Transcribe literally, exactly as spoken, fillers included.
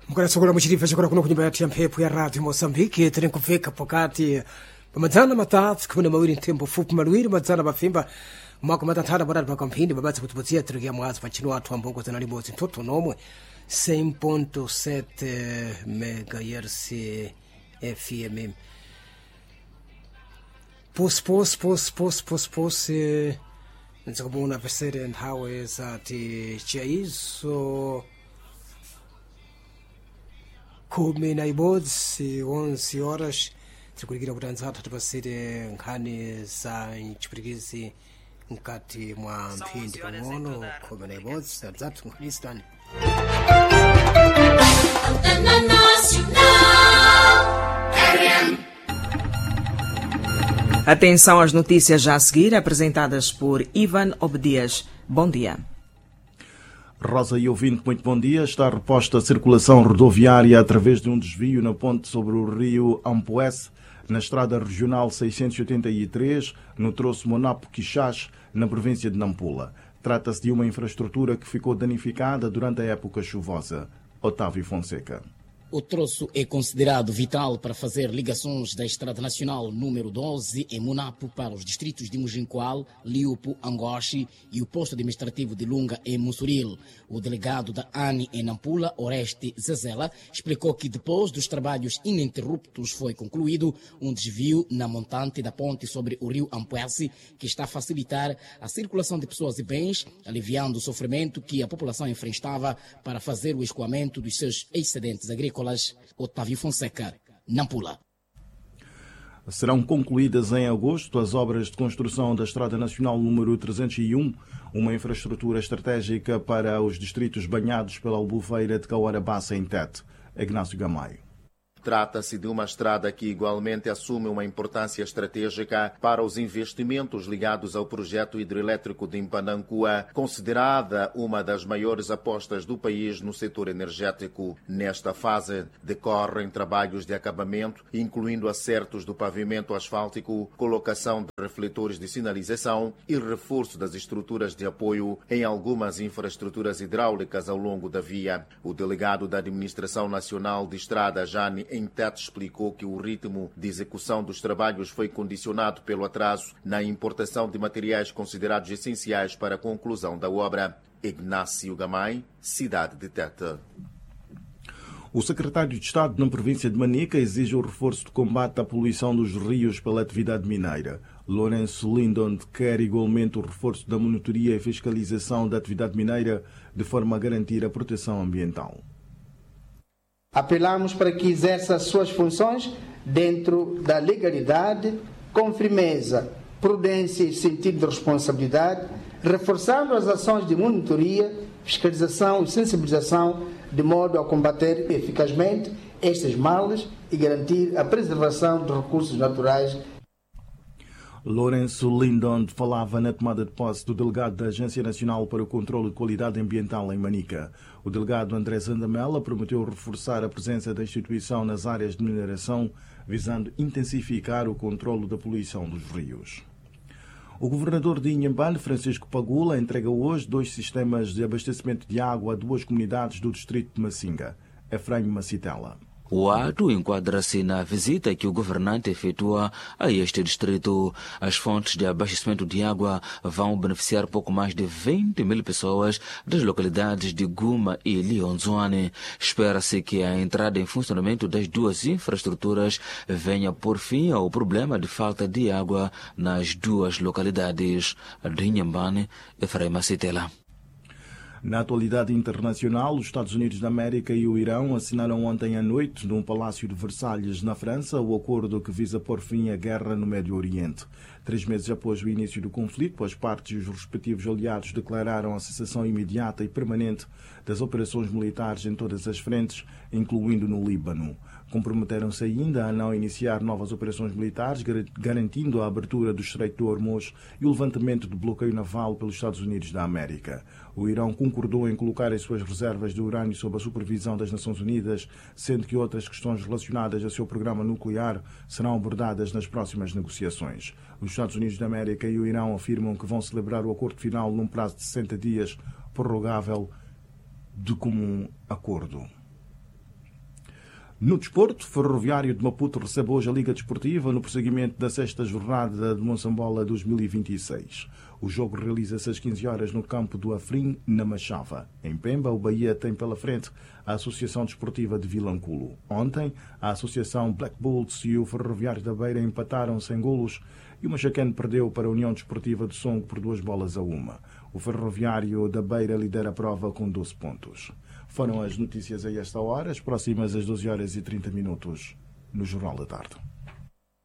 mukana sokora muchirifa chokora kuno kunyumba ya mphepo ya radio Mozambique tiri kufika pakati pamadzana matatu kumi na mawiri ntembo fupi maluwiri madzana mafimba mwaka matanthatu patatu pakamphindi babatsa kutipotsiya tirikiya mwazi pachino athu ambongoza na libodzi mthotho nomwe cem ponto sete megahertz F M. Pos pos pos pos pos pos nzakubona pesere nthawe zati chaizo kumi na ibodzi onze horas tikulikira kuti anzathu tipasire nkhani za chipwitikizi mkati mwa mphindi pang'ono kumi na ibodzi adzathu nkhani Atenção às notícias já a seguir, apresentadas por Ivan Obdias. Bom dia. Rosa e ouvinte, muito bom dia. Está reposta a circulação rodoviária através de um desvio na ponte sobre o rio Ampoesse, na estrada regional seiscentos e oitenta e três, no troço Monapo-Quixás, na província de Nampula. Trata-se de uma infraestrutura que ficou danificada durante a época chuvosa. Otávio Fonseca. O troço é considerado vital para fazer ligações da Estrada Nacional número doze em Monapo para os distritos de Mujincoal, Liupo, Angoche e o posto administrativo de Lunga em Mussuril. O delegado da A N em Nampula, Oreste Zezela, explicou que depois dos trabalhos ininterruptos foi concluído um desvio na montante da ponte sobre o rio Ampoesse, que está a facilitar a circulação de pessoas e bens, aliviando o sofrimento que a população enfrentava para fazer o escoamento dos seus excedentes agrícolas. Otávio Fonseca, Nampula. Serão concluídas em agosto as obras de construção da Estrada Nacional número trezentos e um, uma infraestrutura estratégica para os distritos banhados pela albufeira de Cauarabassa em Tete. Ignácio Gamaio. Trata-se de uma estrada que igualmente assume uma importância estratégica para os investimentos ligados ao projeto hidrelétrico de Impanancua, considerada uma das maiores apostas do país no setor energético. Nesta fase, decorrem trabalhos de acabamento, incluindo acertos do pavimento asfáltico, colocação de refletores de sinalização e reforço das estruturas de apoio em algumas infraestruturas hidráulicas ao longo da via. O delegado da Administração Nacional de Estrada, Jane em Tete, explicou que o ritmo de execução dos trabalhos foi condicionado pelo atraso na importação de materiais considerados essenciais para a conclusão da obra. Ignácio Gamay, cidade de Tete. O secretário de Estado na província de Manica exige o reforço de combate à poluição dos rios pela atividade mineira. Lourenço Lindon quer igualmente o reforço da monitoria e fiscalização da atividade mineira de forma a garantir a proteção ambiental. Apelamos para que exerça as suas funções dentro da legalidade, com firmeza, prudência e sentido de responsabilidade, reforçando as ações de monitoria, fiscalização e sensibilização, de modo a combater eficazmente estes males e garantir a preservação dos recursos naturais. Lourenço Lindon falava na tomada de posse do delegado da Agência Nacional para o Controlo de Qualidade Ambiental em Manica. O delegado André Zandamela prometeu reforçar a presença da instituição nas áreas de mineração, visando intensificar o controlo da poluição dos rios. O governador de Inhambane, Francisco Pagula, entrega hoje dois sistemas de abastecimento de água a duas comunidades do distrito de Massinga. Efraim Macitela. O ato enquadra-se na visita que o governante efetua a este distrito. As fontes de abastecimento de água vão beneficiar pouco mais de vinte mil pessoas das localidades de Guma e Lionzwane. Espera-se que a entrada em funcionamento das duas infraestruturas venha por fim ao problema de falta de água nas duas localidades. De Inhambane, Efraim Macitela. Na atualidade internacional, os Estados Unidos da América e o Irão assinaram ontem à noite, num palácio de Versalhes, na França, o acordo que visa pôr fim à guerra no Médio Oriente. Três meses após o início do conflito, as partes e os respectivos aliados declararam a cessação imediata e permanente das operações militares em todas as frentes, incluindo no Líbano. Comprometeram-se ainda a não iniciar novas operações militares, garantindo a abertura do Estreito de Hormuz e o levantamento do bloqueio naval pelos Estados Unidos da América. O Irão concordou em colocar as suas reservas de urânio sob a supervisão das Nações Unidas, sendo que outras questões relacionadas ao seu programa nuclear serão abordadas nas próximas negociações. Os Estados Unidos da América e o Irão afirmam que vão celebrar o acordo final num prazo de sessenta dias, prorrogável de comum acordo. No desporto, Ferroviário de Maputo recebe hoje a Liga Desportiva no prosseguimento da sexta jornada de Moçambola dois mil e vinte e seis. O jogo realiza-se às quinze horas no campo do Afrim, na Machava. Em Pemba, o Bahia tem pela frente a Associação Desportiva de Vilanculo. Ontem, a Associação Black Bulls e o Ferroviário da Beira empataram sem golos e o Machaquene perdeu para a União Desportiva de Songo por duas bolas a uma. O Ferroviário da Beira lidera a prova com doze pontos. Foram as notícias a esta hora, as próximas às doze horas e trinta minutos no Jornal da Tarde.